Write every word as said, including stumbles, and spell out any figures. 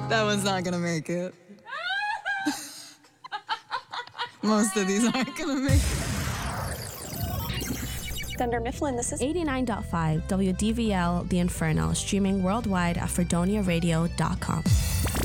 That one's not gonna make it. Most of these aren't gonna make it. Dunder Mifflin, this is eighty-nine point five W D V L The Inferno, streaming worldwide at fredonia radio dot com.